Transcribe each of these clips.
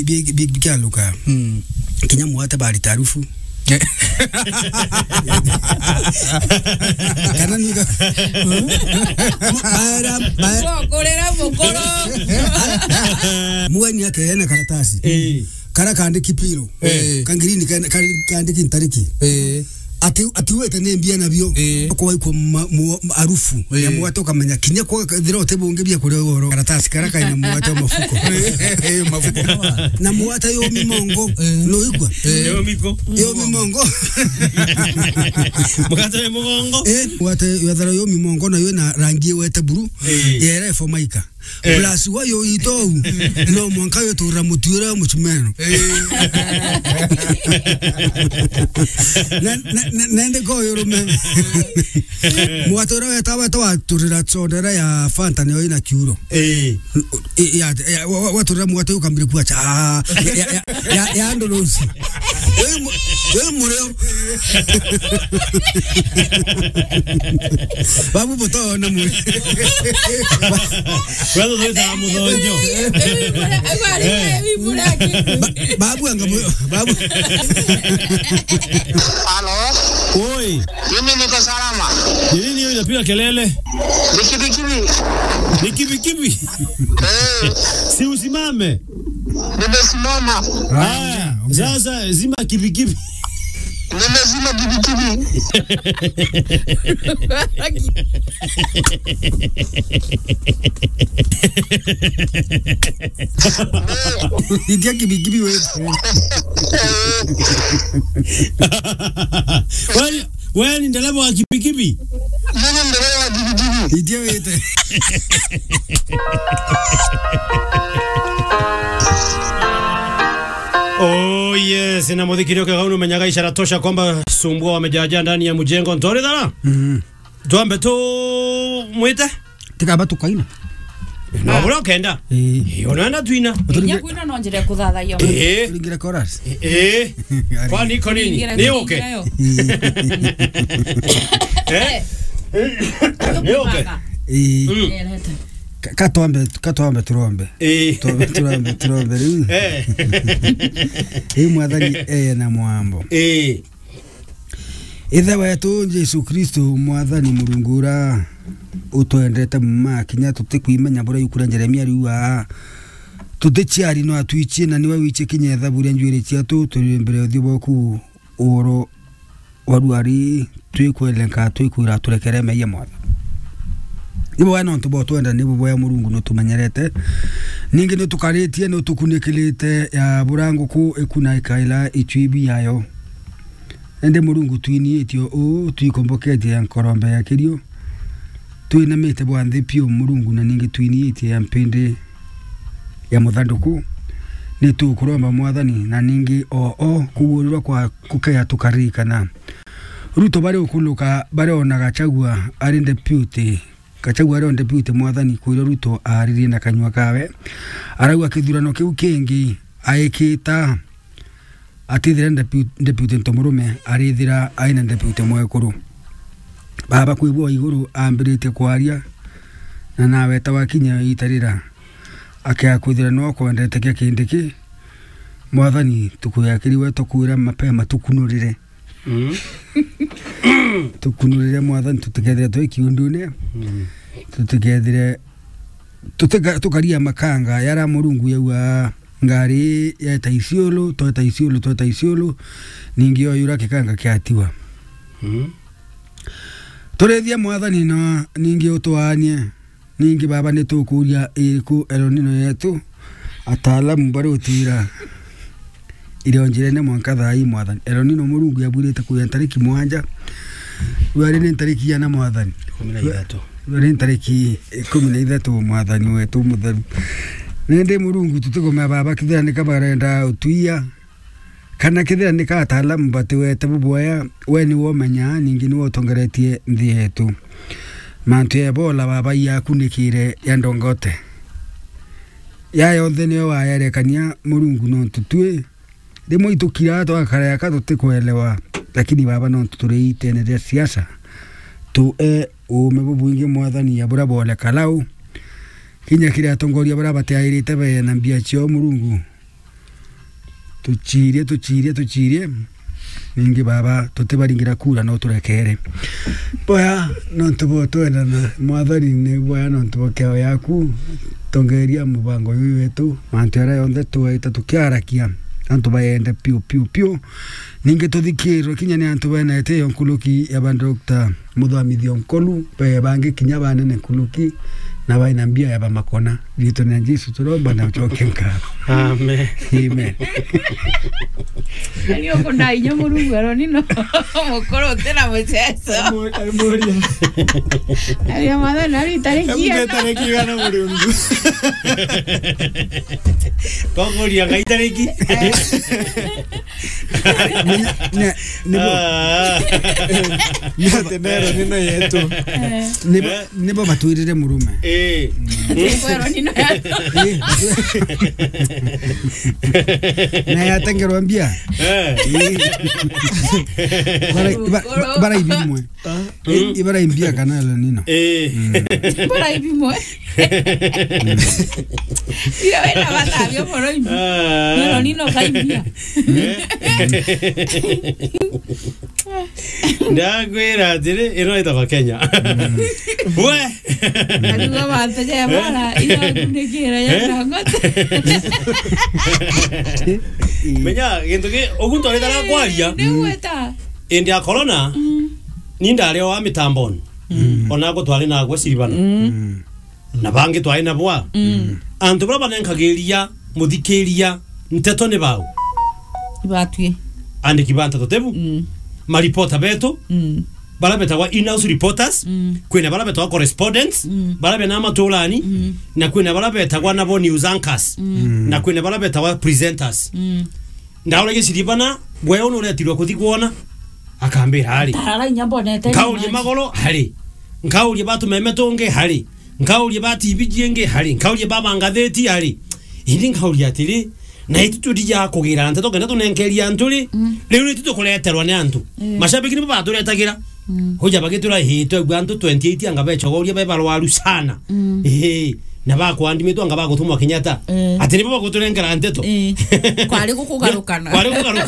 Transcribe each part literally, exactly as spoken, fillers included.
big big bikaluka mm kinyamu hata bali tarufu kana nika bara bara kolera mokoro muani yake yana karatasi eh kara kande kipiro eh kangirini kande kintariki eh ati atiwete nembia nabyo kwa iko maarufu ya muwato kamenya kinya kwa dhiro tebonge bya kure goro karatasi karaka ina muwato mafuko eh mafuko na muwata yo mimongo no igwa yo miko yo mimongo mukato yo mimongo eh muwata yo dhiro yo mimongo na yo na rangi wete buru yere fo maika plus wa yo ito no mwanka yo tura mutura muchimeno nende go yo rume muwatora ya tawa tawa turira tsodera ya fanta ne ina kiuro eh ya watura muwato kambiri kwa cha ya ya ya ndo lonsi yo mureo babu boto na mu Kwado zoita mudonjo. Babu anga babu. Halo. Oi. Mimi niko salama. Nini hiyo inapiga kelele? Bikibikibi. Bikibikibi. Eh. Si usimame. Nimesimama. Ah, sasa zima kibikibi. Nimezima bibikibi. Idia kibikibi wewe. Wewe wewe ni dereva wa kibikibi? Mimi ni dereva wa bibikibi. Idia wewe. Oh yes, na mudhikirio kwa gaunu menyaga ishara tosha kwamba sumbua wamejaja ndani ya mjengo ntori dara. Mhm. Tuambe tu mwite. Tikaba tukaina. Na bora kenda. Eh. Yona tuina. Ya kuina no njire kuthatha yo. Eh. Lingira chorus. Eh. Kwa niko nini? Ni okay. Eh. Ni okay. Eh. Katombe katombe turombe eh turombe turombe eh eh mwathani eh na mwambo eh ithe wetu Yesu Kristo mwathani murungura utwendete mma kinya tutikwimenya bura yukura Jeremia riwa tutichiari no atwichi na niwe wiche kinyetha bura njwire ciatu turi mbere thio boku oro waruari twikwelenka twikwira turekere meye mwatha ibo wana ntubo twenda nibo boya murungu no tumenyerete ningi no tukaritie no tukunikilite ya burango ku ekuna ikaila ichibi yayo ende murungu twini etio o tuikombokete ya nkorombe ya kirio tuina mete bwandhe pio murungu na ningi twini etie ya mpende ya muthanduku ni tu kuromba mwathani na ningi o o kuwurwa kwa kukaya tukarikana ruto bare okuluka bare onaga chagua ari deputy Kachagua ro deputy mwathani kuira Ruto aririe na kanywa kawe aragwa kithurano kiu kingi aikita atithira deputy Ntomurume arithira aina deputy Mwekuru baba kwibwo iguru ambirite kwaria na nawe tawakinya itarira akia kuthira no kwendete kia kindiki mwathani tukuyakiri wetu kuira mapema tukunurire Mm. tukunurire mwathani tutigethire twikiundune mm. tutigethire tutega tukaria makanga yara murungu yawa ngari ya taisiolo to taisiolo to taisiolo ningi yo yura kikanga kiatiwa mm. turethia mwathani no ningi utwanie ningi baba ni tukuria iriku eronino yetu ataalamu barutira ilionjire ne mwanka thai mwathani eronino murungu yaburite kuya tariki mwanja wari ni tariki ya na mwathani kumi na ithatu wari ni tariki kumi na ithatu mwathani wetu mutharu nende murungu tutigoma baba kithira ni kabarenda utuia kana kithira ni ka ataalamu bati wete buboya we ni womenya ningi ni wotongeretie nthi yetu mantu ebola baba yakunikire ya ndongote ya yothe ni wa yarekania murungu no tutue demo itukira to akara ka tutikuelewa lakini baba no tutureite ne siasa tu e o mebubuinge mwathani ya bura bole kalau kinya kira tongoria bura bate airite be na mbia cio murungu tuchirie tuchirie tuchirie ningi baba tutibaringira kura no turekere boya no tubo twenda na mwathani ni boya no tubo keo yaku tongeria mubango yu wetu mantera yonde tuwaita tukiarakia antu baende piu piu piu ninge tuthikirwo kinya ni antu benete yonkuluki ya bandokta muthomithio nkolu pe bangi kinya banene nkuluki na baina mbia ya bamakona lito na Jesu turomba na uchoke nkara amen amen Yo kuna inyo murungu ero nino mukoro tena mucheso moria Ayo mada nari tarekia tareki gana murungu Kongoria gaitareki ne ne ya tenero nino yetu ne ne baba tuirire murume eh ero nino na ya tengero mbia eh bara bara ibimwe ibara imbia kana lo nino eh bara ibimwe Ira wena batavyo moro ibi ero nino kaimbia ndagwira dire ino ita Kenya we Aduga bante ya bara ira kunekera ya ngote menya gento ke ogunto ari tara kwaria ni weta indi ya corona ninda leo wa mitamboni ona go twari na gwe siribana na bangi twari na bwa antu bra banenkageria muthikiria nteto ne bawo batwie andi kibanta totebu maripota beto bala betwa in-house reporters kwena bala betwa correspondents bala bena matolani na kwena bala betwa nabo news anchors na kwena bala betwa presenters ndaule gesiribana bwe ono retirwa kuthikuona akambira hari tarara nyambonete kauli magolo hari kauli batu memetonge hari kauli bati bijenge hari kauli baba ngatheti hari indi kauli atiri na itutudi ya kugira nteto kenda tunenkeria nturi leo ni tuto kuleterwa ne antu mashabiki ni baba turetagira hoja bagetura hito gwantu twenty-eight anga bechogoria beba rwaru sana eh na bako andimitwa anga bako tumwa Kenyatta ati ni baba kuturengera nteto kwari kukugarukana kwari kukugarukana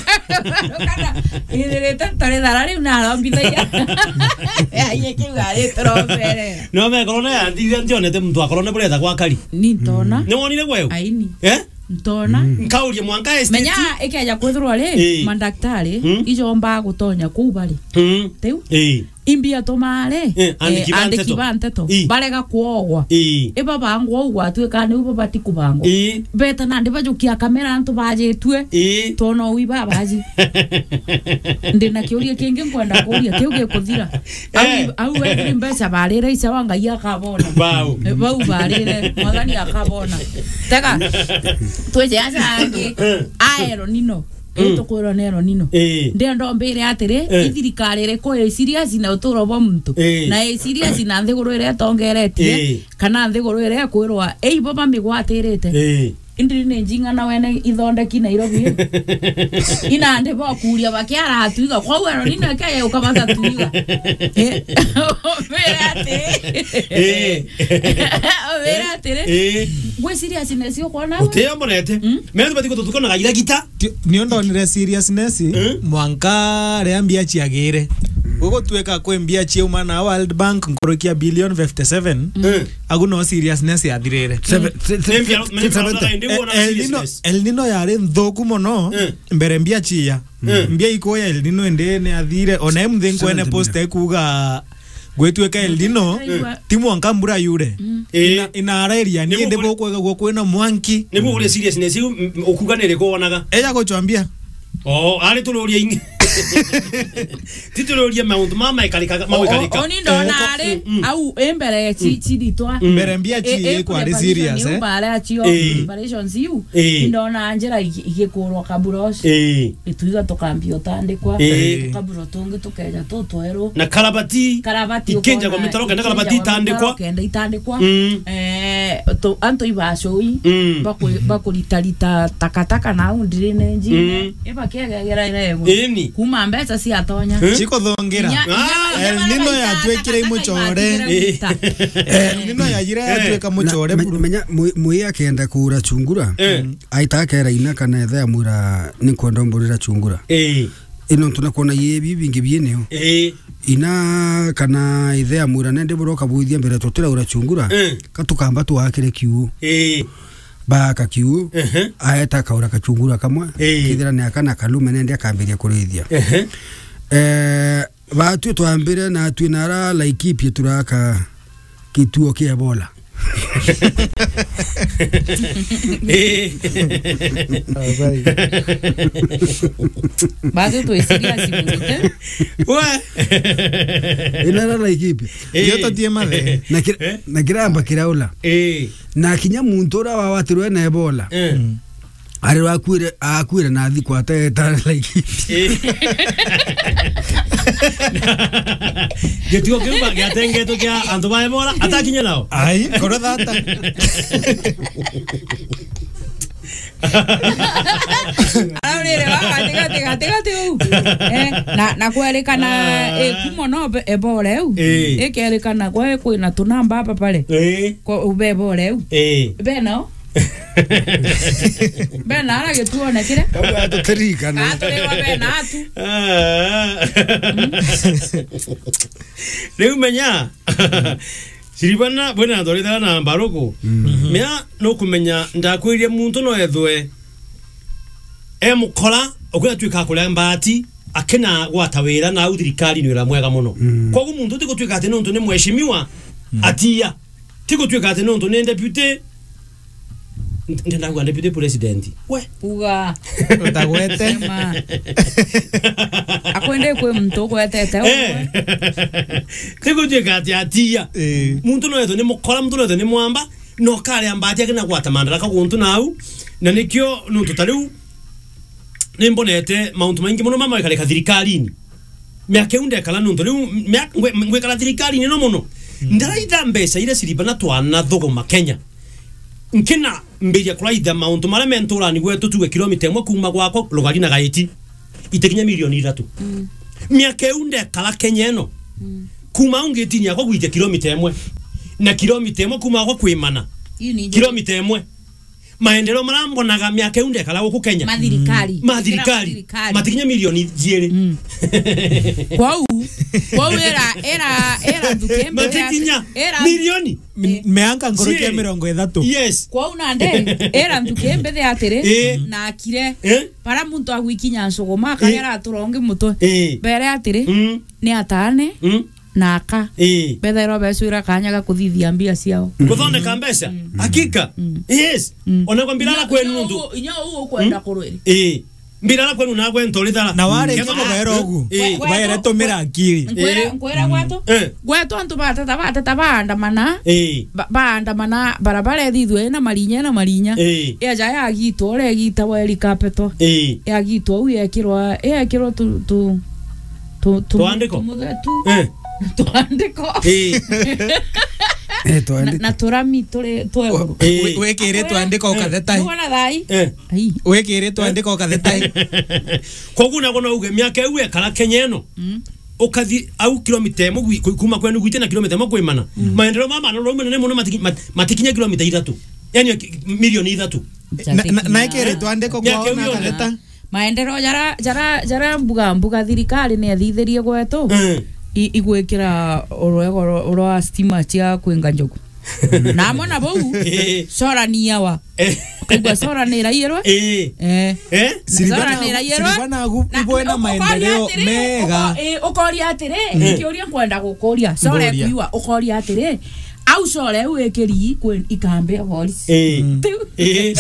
ile tantare darari una rombithia aye kiwari trombere no me corona andi ndionete mtu akorona bureta kwa kali ni tona ni wonire gweyo aini eh ntona nkaurie mwanka estate menya ikeja kwithirwa ri mandaktari ijomba gutonya ku bari teu eh imbia tomare andi kibanteto barega kuogwa iba bangwa ugwa tuika ni uba bati kubangwa beta nandi bajukia kamera antu bajetwe tono wiba baji ndina kiuria kingi kwenda kuria kiuge kuthira au au wewe mbesa barira isa wanga ya kabona bau bau barire magani akabona tega tweje asangi aero nino eto kwero nero nino ndio ndo mbere atire ithirikari re ko serious na uturo bo muntu na e serious na nthiguru ire tongeretie kana nthiguru ire kwirwa ei baba migwatirite indiri ne njinga na wene ithondeki Nairobi ina ande bo kuria bakiara atuiga kwa wero nino kaya ukabata tuiga mbere atire eh mbere atire eh we seriousness yo kona utea monete mendo batiko tutukona gaira gita niondo ni seriousness mwanka reambia chiagire ugo tuweka kwa mbia chiuma na World Bank nkorokia billion fifty-seven aguno seriousness ya direre El Nino El Nino yare ndoku mono mbere mbia chia mbia ikoya El Nino ende ne adire ona mthengo ene post ekuga gwetweka El Nino timu ankambura yure ina ina area ni ende bokwega gwokwena mwanki nibu ule seriousness okuganere ko onaga eya gochwambia oh ale tuloria ingi tituloria maundu mama ikalika mawe kalika oni ndo nare au embere chi chi ditwa mbere mbia chi kwa serious eh bara chio preparations you ndo na anjera igekorwa kaburos eh ituiga tokambio tande kwa kaburo tonge tokeja totoero na karabati karabati ikenja kwa mitaro kenda karabati tande kwa kenda itande kwa eh to anto ibashoi bako bako litalita takataka na undire nenji eba kega gera ire eni kuma mbeca cia tonya chiko thongera El Nino ya twekire imuchore El Nino ya jira ya tweka muchore menya muya kenda kura chungura aita kera ina kana etha mura ni kwenda mburira chungura eh ino tunakona yebi bingi bieneo eh ina kana ithea mura nende buroka buithia mbere tutira ura chungura katukamba twakire kiu eh baka kiu aeta kaura kachungura kamwe kithira ne akana kalume nende akambiria kurithia eh batu twambire na twinara Laikipia turaka kituo kia Ebola bado tu esiria simulite we inara Laikipia yoto tie male na kiramba kiraula eh na kinya muntu ura wa watirwe na Ebola ari wakwire akwire na thi kwata ta Laikipia getio kimba gatenge to kia andu ba Ebola atakinya nao ai koro data Aurere wa tiga tiga tiga tiu eh na na kwerekana e kumo no Ebola eu e kerekana kwa ko na tunamba hapa pale eh ko ube Ebola eu eh beno bena ara getuona kire ato terika no ato le wa bena atu leo menya siribana bona ndorida na mbaroko mea no kumenya ndakwirie muntu no ethwe e mukora okuya twika kule mbati akena gwatawira na uthirikari ni wira mwega muno kwa gu muntu tiko twika ate nonto ni mweshimiwa atia tiko twika ate nonto ni deputy ndenda kwa deputy president we uga utagwete akwende kwe mtu kwetete tiko twika ate atia muntu no ethwe ni mukora muntu no ethwe ni mwamba no kale ambati akena gwatamandara ka guntu nau na nikyo no tutariu nimbonete mauntu maingi muno mama kale kathirikarini miaka unde kala nundu riu ngwe kala thirikarini no muno ndaraitha mbeca ire ciribana twana thuguma Kenya nkina mbeja kuraitha mauntu mara menturani gwetu tuwe kilomita imwe kuma gwako lugari na gaiti itekinya milioni ithatu miaka unde kala Kenya no kuma ungetinya ko gwite kilomita imwe na kilomita imwe kuma gwako kwimana kilomita imwe maendeleo marambonaga miaka unde kala ku Kenya mathirikari mathirikari matikinya milioni jere kwau kwau era era era dukembe matikinya milioni meanga ngorokia mirongo ithatu yes kwau nande era dukembe de atire na akire para muntu agwikinya ncogoma kaya raturonge muto bere atire ni atane naka eh bedero besura kanyaga kuthithia mbia ciao kuthondeka mbeca hakika yes ona kwa mbirala kwenu ndu inyo ugo kwenda kurwiri eh mbirala kwenu na gwe ntorithara na ware kama gero ogu bayere tomera akiri nkwera nkwera gwato gwato antu batata batata banda mana eh banda mana barabara thithwe na marinya na marinya eh aja ya gito re gita wa helicopter eh ya gito u yekirwa yekirwa tu tu tu tu andiko eh tuandiko eh eh tuandiko na turami tore to wekere tuandiko ukathetai wana thai ai wekere tuandiko ukathetai koguna kono uge miaka ewe kala Kenya no ukathi au kilomita imwe kuma kwenu gwite na kilomita imwe kwimana maendeleo mama no romo nene muno matikinya kilomita ithatu yani milioni ithatu na ekere tuandiko kwa na kaleta maendeleo jara jara jara mbuga mbuga thirikari ne athithirie gwetu igwekira orwego rwa stima cia kwinga njogu na mona bau sora niawa kaigwa sora ni raiyerwa eh eh eh sora ni raiyerwa siribana ibona maendeleo mega eh ukoria atire ikioria kwenda gukoria sora kuiwa ukoria atire au sora wekeri kwen ikambe polisi eh eh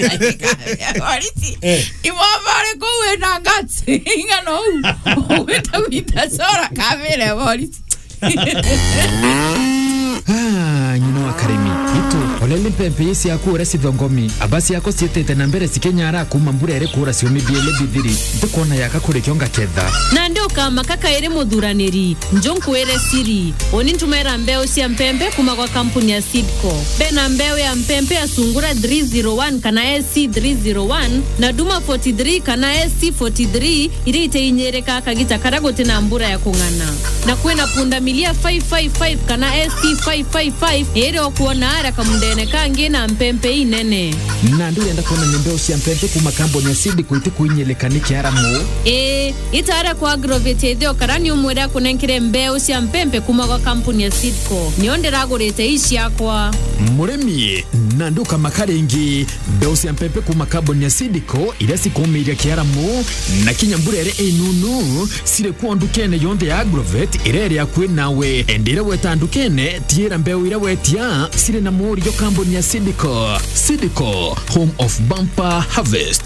polisi imobare ko wena ngati ngano weta wita sora kamera polisi ah you know academy itu olele mpempe isi akura sithongomi abasi yako sietete na mbere sikenyara kuma mburere kura siomi biele bithiri ndikona yaka kuri kionga ketha na ndio kama kaka ere muthuraniri njonku ere siri oni ntumera mbeo cia mpempe kuma kwa kampuni ya Sidco bena mbeo ya mpempe ya sungura three zero one kana S C three zero one na duma forty-three kana S C forty-three iri iteinyereka kagita karagote na mbura ya kungana na kwena punda milia five five five kana S C five five five ere okuona ara kamundene kange na mpempe inene na ndio enda kuona mbeo cia mpempe kuma kampuni ya Sidco iti kuinyelekani kiaramo eh itara kwa agrovete dio karani umwera kunenkire mbeo cia mpempe kuma kwa kampuni ya Sidco niondera gorete ici yakwa muremi na nduka makarengi mbeo cia mpempe kuma kampuni ya Sidco iresi kumiria kiaramo na kinyamburere enunu sire kuondukene yonde ya agrovet irere yakwe nawe endire wetandukene tiera mbeo ira wetia sire na muri yo kampuni ya Sidco Sidco home of bumper harvest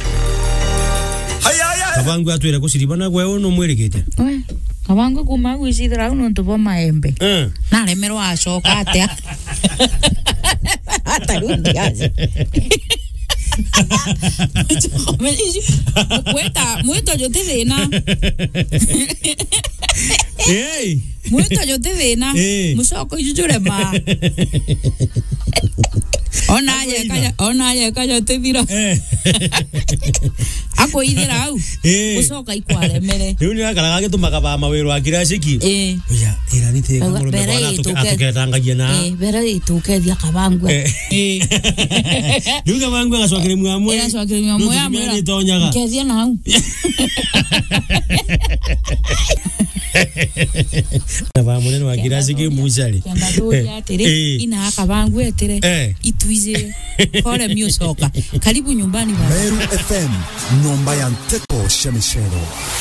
kabangu atwira kusiribana gwe ono mwerekete we kabangu kuma gwicithira uno ntubo maembe eh na remerwa acoka atia atarundi aje Mweta, mweta yo te vena. Hey. Mweta yo te vena. Musoko yujure ma. Ona ya kaya, ona ya kaya te vira. Ako idira au. Musoko ikwale mere. Ni ni akala gage tumaga ba mawero akira shiki. Eh. Oya, ira ni te kamoro me bana to atuketanga jena. Eh, bera ituke dia kabangu. Eh. Ni kabangu ngaswakire mwamu. Era swakire mwamu ya mura. Ni tonyaga. Kedia na au. Na ba munene wa kirasi ki mucari. Kenda do ya tere ina akabangu etere. Ituize. Kole miusoka. Karibu nyumbani bwana. Meru F M, nyumba ya Nteko Shemishero.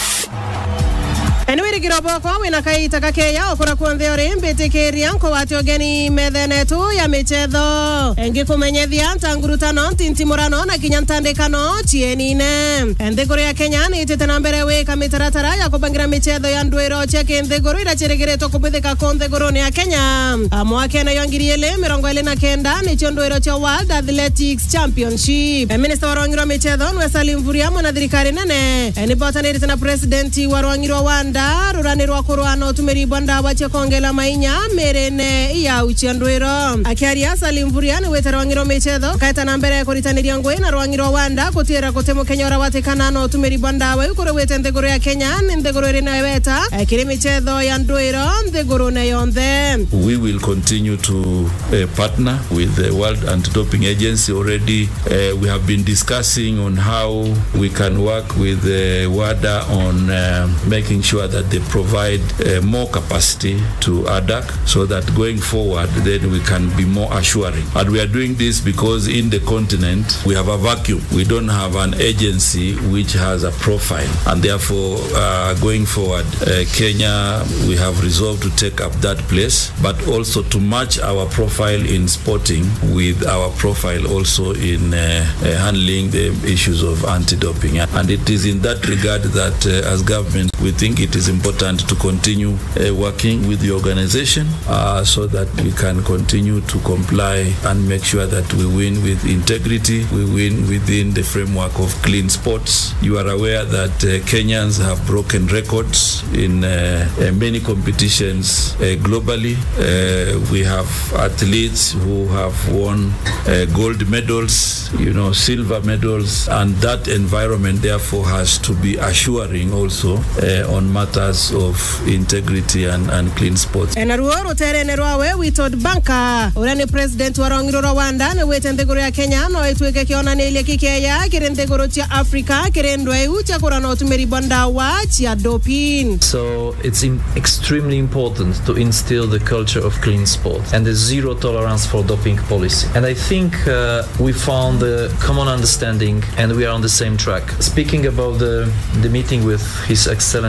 Anyway, girobo kwa wina kaita kakeya okora kuontheori mbitikiria nko wati ogeni methene tu ya michezo engi kumenyethia ntangurutano ntintimurano na kinyantandikano chienine enthiguru ya Kenya ni itete na mbere wika mitaratara ya kubangira michezo ya ndwiro cia kinthiguru ira chirigiritwo kubithika ku nthiguru ya Kenya mwaka na yongiri ile mirongo ile na kenda ni cio ndwiro cia World Athletics Championship minister wa rwangiro michezo nwe Salim Mvurya na thirikari nene ni botanirite na president wa rwangiro Wanda rurani rwa kurwana utumiri banda wache kongela mainya merene ya uchandwiro akiaria Salim Mvurya ni wetera wangiro mechetho kaita na mbere kuritaniria ngwe na rwangiro Wanda kutiera kutemo Kenya watikana no utumiri banda wa ukore wete nthiguru ya Kenya ni nthiguru ina weta akiri mechetho ya ndwiro nthiguru na yonthe. We will continue to uh, partner with the World Anti-Doping Agency. Already uh, we have been discussing on how we can work with the WADA on uh, making sure that they provide uh, more capacity to A D A C so that going forward then we can be more assuring. And we are doing this because in the continent we have a vacuum. We don't have an agency which has a profile, and therefore uh, going forward uh, Kenya, we have resolved to take up that place, but also to match our profile in sporting with our profile also in uh, uh, handling the issues of anti-doping. And it is in that regard that uh, as government we think it is important to continue uh, working with the organization uh, so that we can continue to comply and make sure that we win with integrity, we win within the framework of clean sports. You are aware that uh, Kenyans have broken records in uh, uh, many competitions uh, globally. Uh, we have athletes who have won uh, gold medals, you know, silver medals, and that environment therefore has to be assuring also uh, on matters of integrity and, and clean sports. Enaruoro terene rwawe witod banka urani president wa rwangiro Rwanda na wete nthiguru ya Kenya no itweke kiona ni ile kikeya kire nthiguru cia Africa kire ndwe ucha kurana utumiri bonda wa cia doping. So it's in extremely important to instill the culture of clean sport and the zero tolerance for doping policy. And I think uh, we found a common understanding and we are on the same track. Speaking about the, the meeting with His Excellency President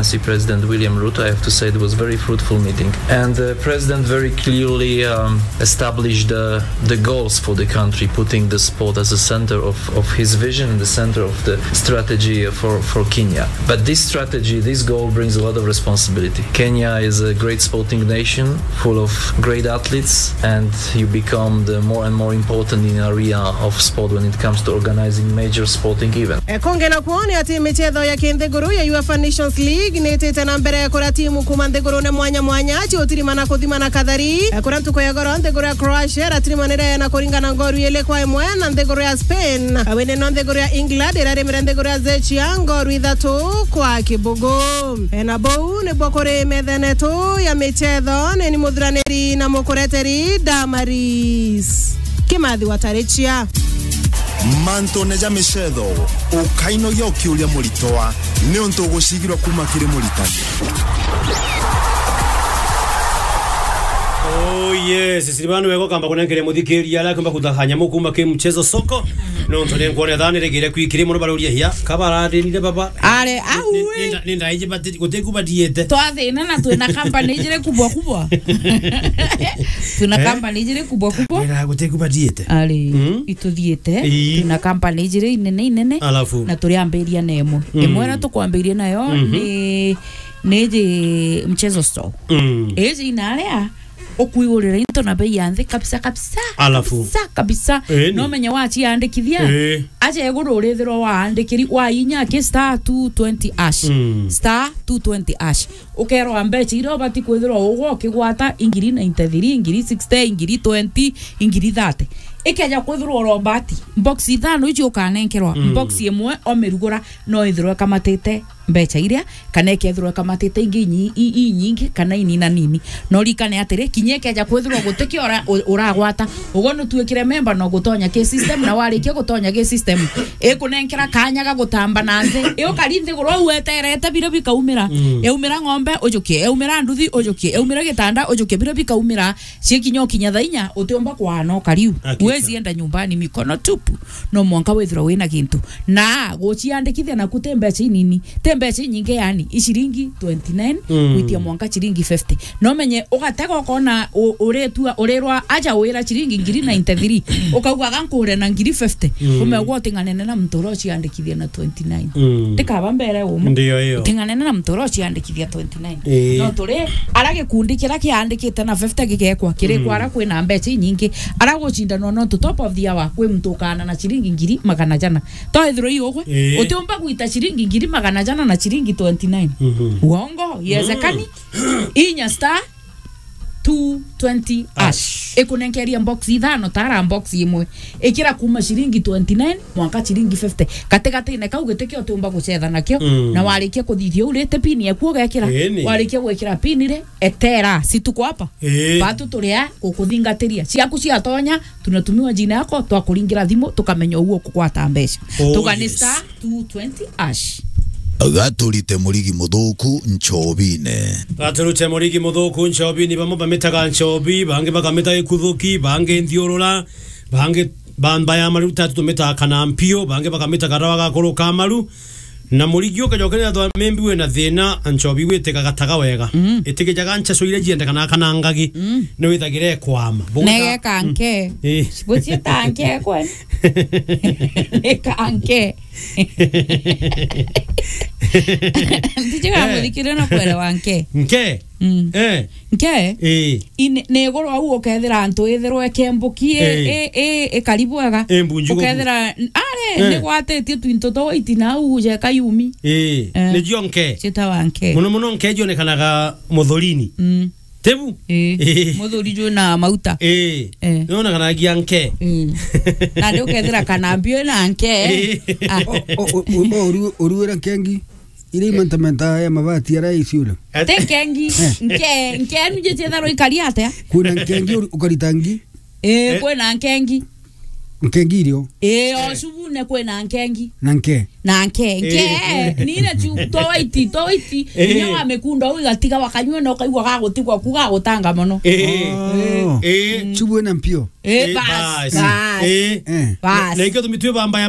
President William Ruto. I have to say it was a very fruitful meeting. And the President very clearly um, established the, the goals for the country, putting the sport as a center of, of his vision and the center of the strategy for, for Kenya. But this strategy, this goal brings a lot of responsibility. Kenya is a great sporting nation full of great athletes, and you become the more and more important in the area of sport when it comes to organizing major sporting events. Kongena kuone ati michezo ya kindhiguru ya UEFA Nations League nitete na mbere kura timu kuma nthiguru ne mwanya mwanya ati utirimana kuthimana kathari kura ntuko ya goro nthiguru ya Croatia ratirimanire na kuringana ngoru ile kwa imwe na nthiguru ya Spain awene no nthiguru ya England irarimira nthiguru ya Zechia ngoru ithatu kwa kibugu na bou ne bokore methenetu ya michezo ne ni muthuraniri na mukureteri Damaris Kimathi Watarechia manto neja michezo ukaino yoki uria muritoa ni untu gucigirwa kuma kiri muritani. Oh yes, silibano wego kamba kunenkere muthikiria la kamba kudahanya mukuma ke mchezo soko no ntone ngone thani regire kwikire muno baruria hia kabarade ni baba are au ni ndaije bati goteku badiete twathina na twina company jire kubwa kubwa tuna company jire kubwa kubwa era goteku badiete ari ituthiete tuna company jire inene inene na turiambiria nemo imwe na tukwambiria nayo ni neje mchezo store ezi inalea okuigurira into na bei yanthi kabisa kabisa alafu kabisa kabisa e, no menya wachi andikithia e. aje eguru urithiro wa andikiri wa inya ke star two twenty ash mm. star two twenty ash ukero ambechi iro bati kwithiro ugo kigwata ingiri ninety three ingiri sixty ingiri twenty ingiri thirty ikeja kwithiro rombati box ithano ichi ukanenkerwa mm. box imwe omerugura no ithiro kamatete mbecha iria kana ikethirwa kamatete ingi nyingi kana inina nini no rikane atire kinyeke ja kwithirwa gutiki ora uragwata ugono tuikire member no gutonya ke system na warikia gutonya ke system ikunenkera kanya ga gutamba nanze iyo karinthi goro weterete biro bikaumira eumira ng'ombe ujukie eumira nduthi ujukie eumira gitanda ujukie biro bikaumira cikinyo kinya thainya utiomba kwano kariu wezi enda nyumbani mikono tupu no mwanka withirwa wina gintu na guciandikithia na kutembecha nini tembecha nyinge yani ishiringi twenty-nine mm. witia mwanka chiringi fifty no menye ugatega ukona uretua urerwa aja wira chiringi ngiri ninety three ukauga gankure na ngiri fifty mm. umegwa tinganene na mtoro ciandikithia na twenty-nine mm. ndikaba mbere umu ndio hiyo tinganene na mtoro ciandikithia twenty-nine e. no tore arage kundi kira kiandikite na fifty gigekwa kire mm. kwara kwina mbecha nyingi arago cindano no to top of the hour kwe mtukana na chiringi ngiri magana jana to ithiro iyo e. utiomba kuita chiringi ngiri magana jana na chiringi twenty-nine mm -hmm. uongo yezekani mm. inya star two twenty ash ekunenkeria box ithano tara box imwe ikira kuma chiringi twenty-nine mwanka chiringi fifty kategate ne kaugete utumba gucetha nakyo mm. na warikia kuthithia urete pini yaku gakira warikia gwikira pini re etera situkwa hapa e. batu turia gukuthingateria ciaku cia tonya tunatumiwa jina yako twakuringira thimu tukamenya uguo kukwata mbeca oh, tugane yes. star two twenty ash gaturite murigi muthuku nchobine gaturite murigi muthuku nchobini bamwe bametaga nchobi bange bakameta ikuthuki bange nthiurura bange bamba ya maru tatu tumeta kana mpio bange bakameta karawa gakoro kamaru na murigi ukajokera twa membi we na thina nchobi wite gataga wega mm. itikijaga ncha so ile jiende kana kana ngagi mm. no witagire kwama nege kanke sibuti tanke kwen kanke ndijiga mudikire no kwere wanke nke mm. eh nke eh ine negoro au okethira antu ithirwe kembukie e e e karibu aga okethira are ne gwatetie twinto to itina uje kayumi eh ne jonke chita wanke muno muno nke jone kanaga muthurini mm tebu eh muthuri jo na mauta eh nona kana gianke na ndio kethira kana mbio na nke oru oru era kengi ile mantamenta ya mabati ara isiula te kengi nke nke nje te daro ikariate kuna kengi ukaritangi eh kwena kengi nkengirio eh osubune kwena nkengi nanke nanke nke nina tu toiti toiti nyo amekunda ugatiga wakanywe no kaigwa gagutigwa kuga gutanga mono eh eh subune mpio eh bas eh bas na ikyo tumitwe bamba